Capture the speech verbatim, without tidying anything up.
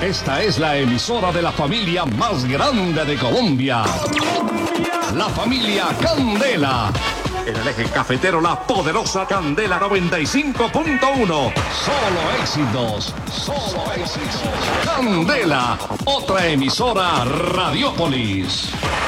Esta es la emisora de la familia más grande de Colombia. La familia Candela. En el eje cafetero, la poderosa Candela noventa y cinco punto uno. Solo éxitos, solo éxitos. Candela, otra emisora Radiópolis.